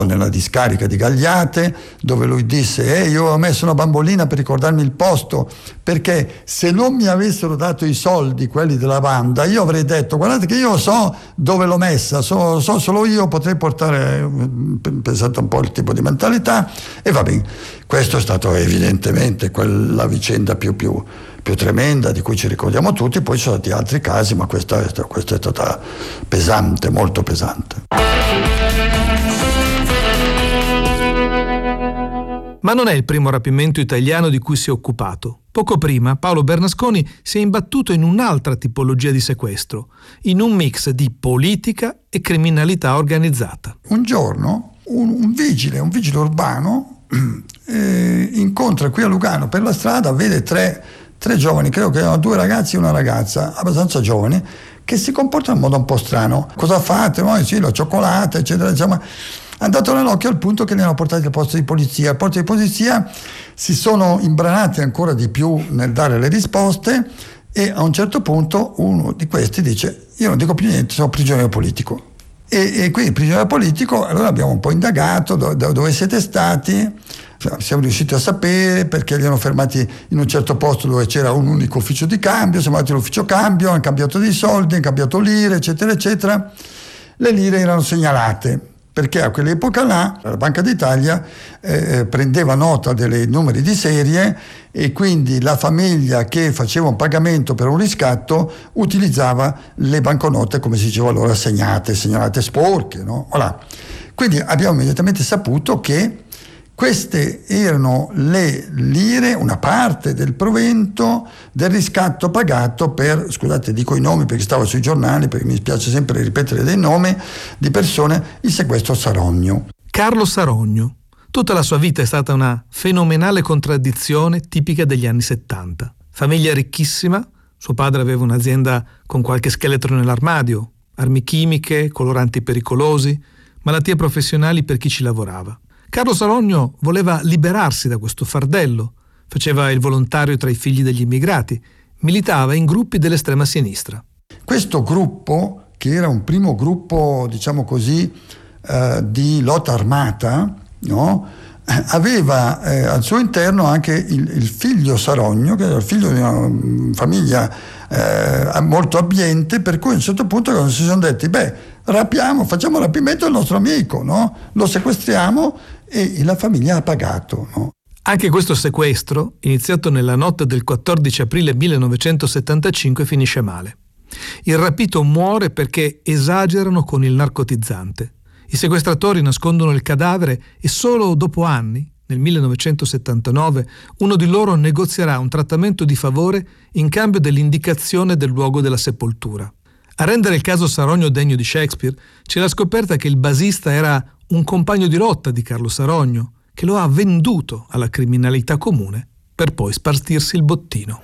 nella discarica di Gagliate, dove lui disse: io ho messo una bambolina per ricordarmi il posto, perché se non mi avessero dato i soldi quelli della banda, io avrei detto: guardate che io so dove l'ho messa, so solo io, potrei portare. Pensate un po' il tipo di mentalità, e va bene. Questo è stato evidentemente quella vicenda più tremenda di cui ci ricordiamo tutti. Poi ci sono stati altri casi, ma questa è stata pesante, molto pesante. Ma non è il primo rapimento italiano di cui si è occupato. Poco prima Paolo Bernasconi si è imbattuto in un'altra tipologia di sequestro, in un mix di politica e criminalità organizzata. Un giorno un vigile urbano incontra qui a Lugano per la strada, vede tre giovani, credo che erano 2 ragazzi e una ragazza, abbastanza giovani, che si comportano in modo un po' strano. Cosa fate? Sì, la cioccolata, eccetera, insomma. È andato nell'occhio al punto che li hanno portati al posto di polizia. Al posto di polizia si sono imbranati ancora di più nel dare le risposte, e a un certo punto uno di questi dice: io non dico più niente, sono prigioniero politico. E quindi prigioniero politico, allora abbiamo un po' indagato dove siete stati. Siamo riusciti a sapere perché li hanno fermati in un certo posto dove c'era un unico ufficio di cambio. Siamo andati all'ufficio cambio, hanno cambiato dei soldi, hanno cambiato lire, eccetera eccetera. Le lire erano segnalate, perché a quell'epoca là la Banca d'Italia prendeva nota dei numeri di serie, e quindi la famiglia che faceva un pagamento per un riscatto utilizzava le banconote, come si diceva allora, segnalate sporche, no? Voilà. Quindi abbiamo immediatamente saputo che queste erano le lire, una parte del provento del riscatto pagato per, scusate dico i nomi perché stavo sui giornali, perché mi spiace sempre ripetere dei nomi di persone, il sequestro Sarogno. Carlo Sarogno. Tutta la sua vita è stata una fenomenale contraddizione tipica degli anni 70. Famiglia ricchissima, suo padre aveva un'azienda con qualche scheletro nell'armadio, armi chimiche, coloranti pericolosi, malattie professionali per chi ci lavorava. Carlo Sarogno voleva liberarsi da questo fardello, faceva il volontario tra i figli degli immigrati, militava in gruppi dell'estrema sinistra. Questo gruppo, che era un primo gruppo, diciamo così, di lotta armata, no? Aveva al suo interno anche il figlio Sarogno, che era il figlio di una famiglia molto abbiente, per cui a un certo punto si sono detti: facciamo il rapimento del nostro amico, no? Lo sequestriamo, e la famiglia ha pagato, no? Anche questo sequestro, iniziato nella notte del 14 aprile 1975, finisce male. Il rapito muore perché esagerano con il narcotizzante. I sequestratori nascondono il cadavere e solo dopo anni, nel 1979, uno di loro negozierà un trattamento di favore in cambio dell'indicazione del luogo della sepoltura. A rendere il caso Sarogno degno di Shakespeare c'è la scoperta che il basista era un compagno di lotta di Carlo Sarogno, che lo ha venduto alla criminalità comune per poi spartirsi il bottino.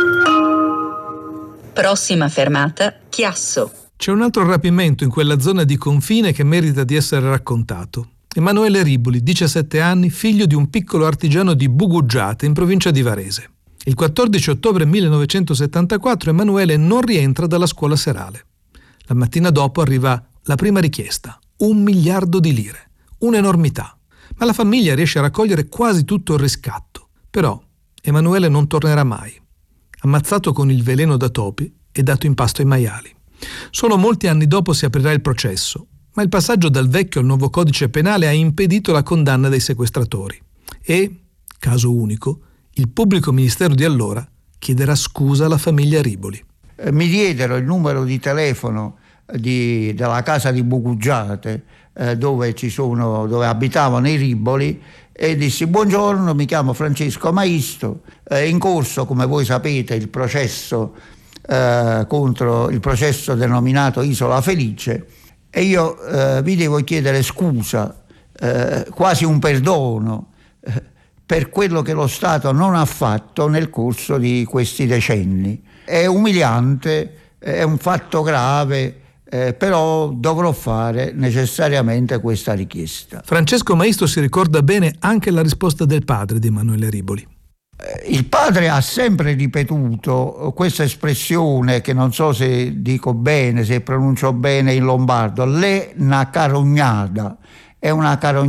Prossima fermata, Chiasso. C'è un altro rapimento in quella zona di confine che merita di essere raccontato. Emanuele Riboli, 17 anni, figlio di un piccolo artigiano di Buguggiate, in provincia di Varese. Il 14 ottobre 1974 Emanuele non rientra dalla scuola serale. La mattina dopo arriva la prima richiesta, 1 miliardo di lire, un'enormità. Ma la famiglia riesce a raccogliere quasi tutto il riscatto. Però Emanuele non tornerà mai. Ammazzato con il veleno da topi e dato in pasto ai maiali. Solo molti anni dopo si aprirà il processo, ma il passaggio dal vecchio al nuovo codice penale ha impedito la condanna dei sequestratori. E, caso unico, il pubblico ministero di allora chiederà scusa alla famiglia Riboli. Mi diedero il numero di telefono della casa di Buguggiate, dove abitavano i Riboli, e dissi: buongiorno, mi chiamo Francesco Maisto, è in corso, come voi sapete, il processo denominato Isola Felice, e io vi devo chiedere scusa, quasi un perdono, per quello che lo Stato non ha fatto nel corso di questi decenni. È umiliante, è un fatto grave, però dovrò fare necessariamente questa richiesta. Francesco Maisto si ricorda bene anche la risposta del padre di Emanuele Riboli. Il padre ha sempre ripetuto questa espressione, che non so se dico bene, se pronuncio bene in lombardo, le na carognada, è una